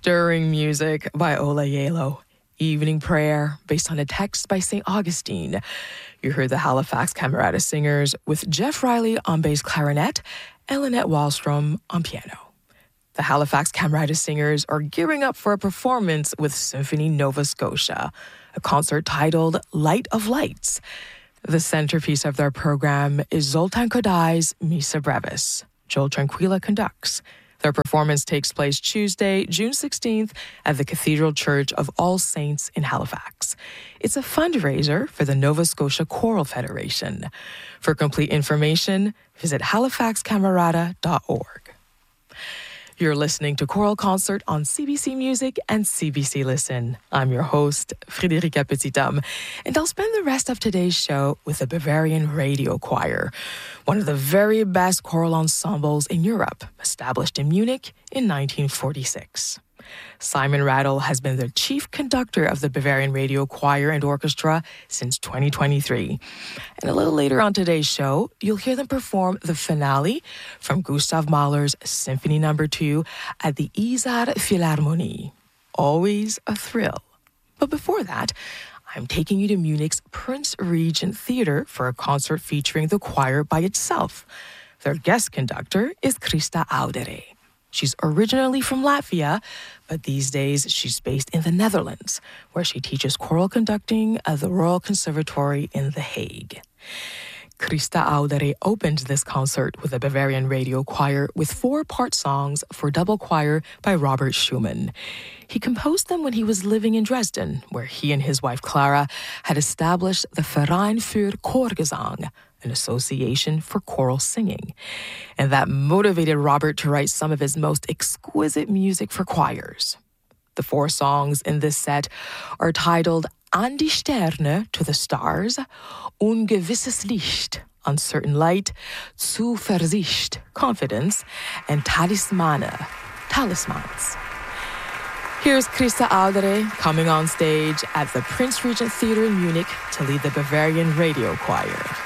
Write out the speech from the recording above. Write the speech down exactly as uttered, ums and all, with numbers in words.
Stirring music by Ola Yelo. Evening prayer based on a text by Saint Augustine. You heard the Halifax Camerata Singers with Jeff Riley on bass clarinet and Lynette Wallstrom on piano. The Halifax Camerata Singers are gearing up for a performance with Symphony Nova Scotia, a concert titled Light of Lights. The centerpiece of their program is Zoltan Kodai's Missa Brevis. Joel Tranquilla conducts. Their performance takes place Tuesday, June sixteenth at the Cathedral Church of All Saints in Halifax. It's a fundraiser for the Nova Scotia Choral Federation. For complete information, visit halifax camerata dot org. You're listening to Choral Concert on C B C Music and C B C Listen. I'm your host, Frédérica Petithomme, and I'll spend the rest of today's show with the Bavarian Radio Choir, one of the very best choral ensembles in Europe, established in Munich in nineteen forty-six. Simon Rattle has been the chief conductor of the Bavarian Radio Choir and Orchestra since twenty twenty-three. And a little later on today's show, you'll hear them perform the finale from Gustav Mahler's Symphony Number two at the Isar Philharmonie. Always a thrill. But before that, I'm taking you to Munich's Prince Regent Theatre for a concert featuring the choir by itself. Their guest conductor is Christa Audere. She's originally from Latvia, but these days she's based in the Netherlands, where she teaches choral conducting at the Royal Conservatory in The Hague. Christa Audere opened this concert with the Bavarian Radio Choir with four part songs for double choir by Robert Schumann. He composed them when he was living in Dresden, where he and his wife Clara had established the Verein für Chorgesang, an association for choral singing. And that motivated Robert to write some of his most exquisite music for choirs. The four songs in this set are titled An die Sterne, to the stars, Ungewisses Licht, uncertain light, Zuversicht, confidence, and Talismane, talismans. Here's Christa Audere coming on stage at the Prince Regent Theatre in Munich to lead the Bavarian Radio Choir.